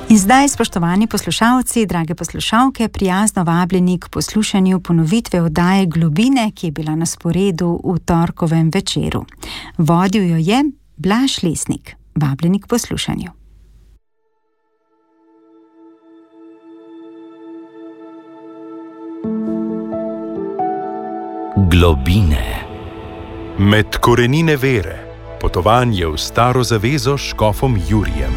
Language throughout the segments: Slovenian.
In zdaj, spoštovani poslušalci, drage poslušalke, prijazno vabljeni k poslušanju ponovitve oddaje Globine, ki je bila na sporedu v torkovem večeru. Vodil jo je Blaž Lesnik. Vabljeni k poslušanju. Globine. Med korenine vere. Potovanje v staro zavezo s škofom Jurijem.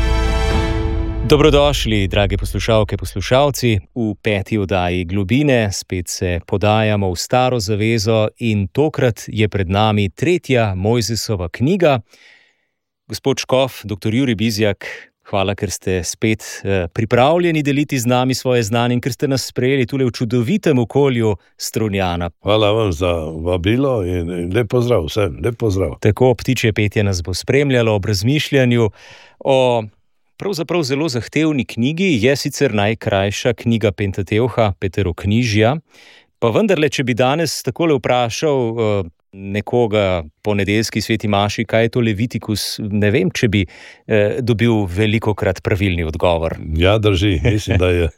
Dobrodošli, drage poslušalke, poslušalci, v 5. oddaji Globine. Spet se podajamo v staro zavezo in tokrat je pred nami 3. Mojzesova knjiga. Gospod škof, dr. Jurij Bizjak, hvala, ker ste spet pripravljeni deliti z nami svoje znanje in ker ste nas sprejeli tule v čudovitem okolju Strunjana. Hvala vam za vabilo in lep pozdrav vsem, lep pozdrav. Tako ptičje petje nas bo spremljalo ob razmišljanju o pravzaprav zelo zahtevni knjigi. Je sicer najkrajša knjiga Pentatevha, Peteroknjižja, pa vendarle, če bi danes takole vprašal nekoga po nedeljski sveti maši, kaj je to Levitikus, ne vem, če bi dobil velikokrat pravilni odgovor. Ja, drži. Mislim, da je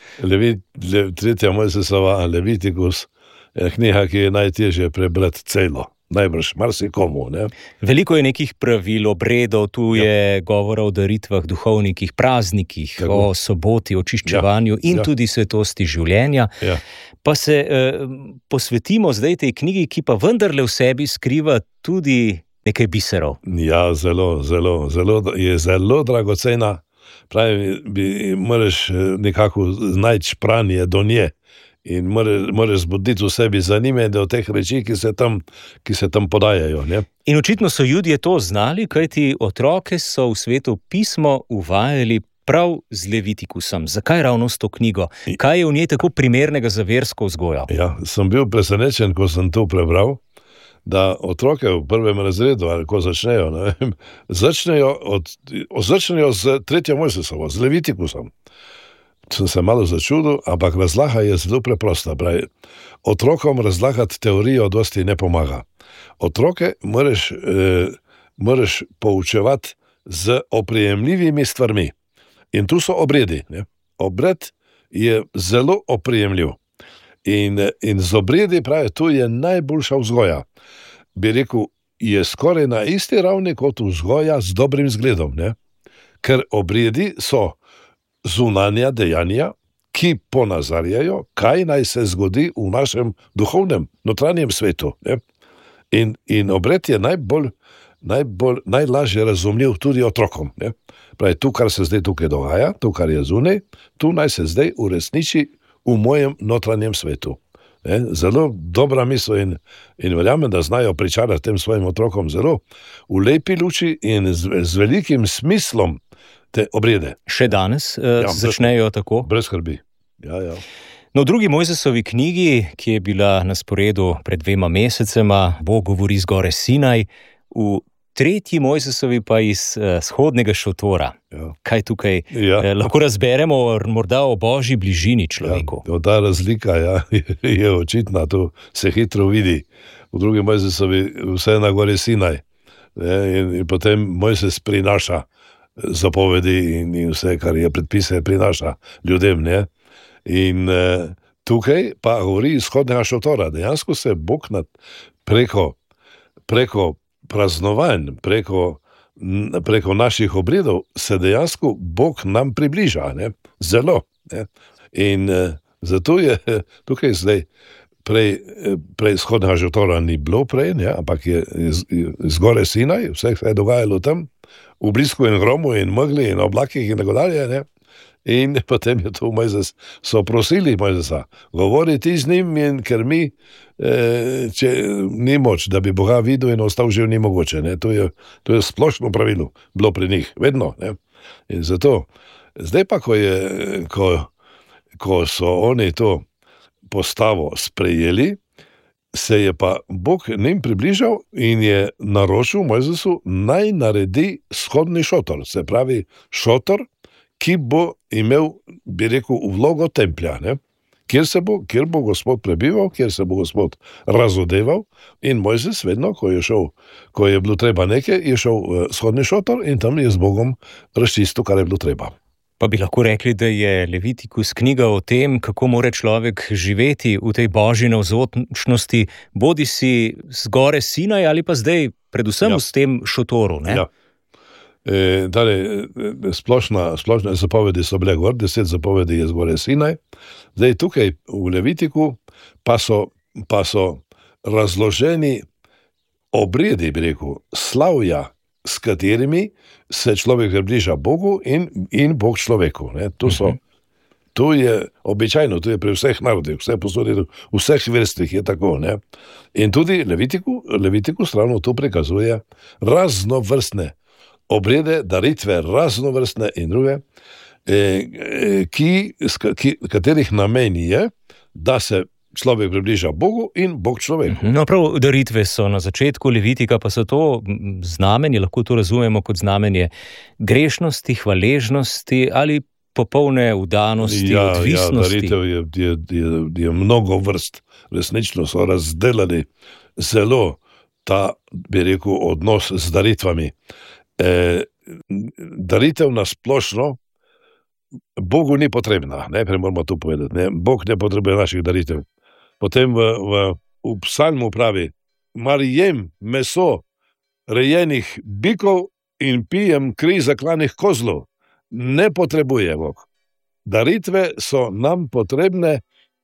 3. Mojzesova Levitikus knjiga, ki je najtežje prebrati celo. Najbrž marsikomu, ne? Veliko je nekih pravil, obredov, tu je govora o daritvah, duhovnikih, praznikih, o soboti, očiščevanju in tudi svetosti življenja. Ja. Pa se posvetimo zdaj tej knjigi, ki pa vendarle v sebi skriva tudi nekaj biserov. Ja, zelo je zelo dragocena. Pravi, moraš nekako najti špranje do nje. In moraš zbuditi v sebi zanimanje do teh reči, ki se tam podajajo. Ne? In očitno so Judje to znali, kajti otroke so v Sveto pismo uvajali prav z Levitikusom. Zakaj ravno s to knjigo? Kaj je v njej tako primernega za versko vzgojo? Ja, sem bil presenečen, ko sem to prebral, da otroke v 1. razredu, ali ko začnejo, ne vem, začnejo z 3. Mojzesovo, z Levitikusom. Sem se malo začudil, ampak razlaga je zelo preprosta. Pravi, otrokom razlagati teorijo dosti ne pomaga. Otroke moraš poučevati z oprijemljivimi stvarmi. In tu so obredi. Ne? Obred je zelo oprijemljiv. In z obredi, pravi, tu je najboljša vzgoja. Bi rekel, je skoraj na isti ravni kot vzgoja z dobrim zgledom. Ne? Ker obredi so zunanja dejanja, ki ponazarjajo, kaj naj se zgodi v našem duhovnem, notranjem svetu. Ne? In obred je najlažje razumljiv tudi otrokom. Ne? Pravi, tu, kar se zdaj tukaj dogaja, tu, kar je zunaj, tu naj se zdaj uresniči v mojem notranjem svetu. Ne? Zelo dobra misel in verjamem, da znajo pričarati tem svojim otrokom zelo v lepi luči in z velikim smislom te obrede. Še danes začnejo tako? Brez skrbi. Ja. No, v 2. Mojzesovi knjigi, ki je bila na sporedu pred 2 mesecema, Bog govori z gore Sinaj, v 3. Mojzesovi pa iz shodnega šotora. Ja. Kaj tukaj lahko razberemo morda o božji bližini človeku? Ja, ta razlika je očitna, to se hitro vidi. V 2. Mojzesovi vse na gore Sinaj. In potem Mojzes prinaša zapovedi in vse, kar je predpise, prinaša ljudem. Ne? In tukaj pa govori iz shodnega šotora. Dejansko se Bog preko praznovanj, preko naših obredov, se dejansko Bog nam približa. Ne? Zelo. Ne? In zato je tukaj zdaj prej shodnega šotora ni bilo prej, ne? Ampak je z gore Sinaj, vse se je dogajalo tam, v blisku in gromu in megli in oblakih in tako dalje, ne? In potem je to so prosili Mojzesa, govori ti z njim, in ker mi, če ni moč, da bi Boga videl in ostal živ, ni mogoče, ne? To je splošno pravilo, bilo pri njih, vedno, ne? In zato, zdaj pa, ko so oni to postavo sprejeli, se je pa Bog njim približal in je naročil Mojzesu, naj naredi shodni šotor, se pravi šotor, ki bo imel, bi rekel, vlogo templja, ne? Kjer bo Gospod prebival, kjer se bo Gospod razodeval, in Mojzes vedno, ko je bilo treba nekaj, je šel v shodni šotor in tam je z Bogom razčistil, kar je bilo treba. Pa bi lahko rekli, da je Levitikus knjiga o tem, kako mora človek živeti v tej božji navzočnosti, bodi si z gore Sinaj ali pa zdaj predvsem v tem šotoru. Ne? Ja. Splošne zapovedi so bile gor, 10 zapovedi je z gore Sinaj. Zdaj tukaj v Levitiku pa so razloženi obredi, bi rekel, slavja, s katerimi se človek približa Bogu in Bog človeku. Ne? To je običajno, to je pri vseh narodih, vse posodih, v vseh vrstvih je tako. Ne? In tudi Levitikus ravno to prikazuje raznovrstne obrede, daritve, raznovrstne in druge, katerih namen je, da se človek približa Bogu in Bog človeku. No, prav daritve so na začetku Levitika, pa so to znamenje, lahko to razumemo kot znamenje grešnosti, hvaležnosti ali popolne vdanosti, odvisnosti. Ja, daritev je mnogo vrst. Resnično so razdelali zelo ta, bi rekel, odnos z daritvami. Daritev nasplošno Bogu ni potrebna, najprej moramo to povedati. Ne? Bog ne potrebuje naših daritev. Potem v psalmu pravi, mar jem meso rejenih bikov in pijem kri zaklanih kozlov. Ne potrebuje Bog. Daritve so nam potrebne,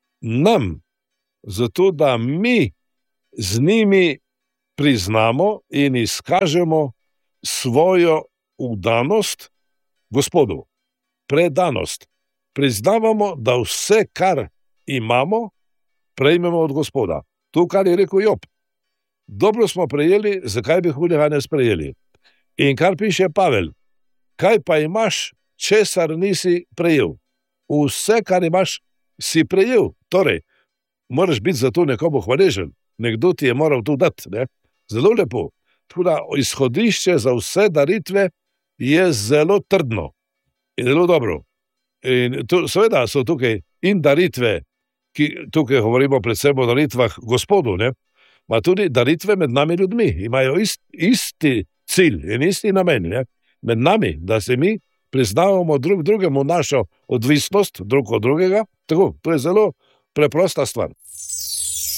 zato da mi z njimi priznamo in izkažemo svojo vdanost Gospodu. Predanost. Priznavamo, da vse, kar imamo, prejmemo od Gospoda. To, kar je rekel Job. Dobro smo prejeli, zakaj bi hudega ne sprejeli? In kar piše Pavel, kaj pa imaš, česar nisi prejel? Vse, kar imaš, si prejel. Torej, moraš biti za to nekomu hvaležen. Nekdo ti je moral to dati. Ne? Zelo lepo. Tako da izhodišče za vse daritve je zelo trdno in zelo dobro. In seveda so tukaj in daritve, ki tukaj govorimo predvsem o daritvah Gospodu, ne? Ma tudi daritve med nami ljudmi. Imajo isti cilj in isti namen. Ne? Med nami, da se mi priznavamo drug drugemu našo odvisnost drug od drugega. Tako, to je zelo preprosta stvar.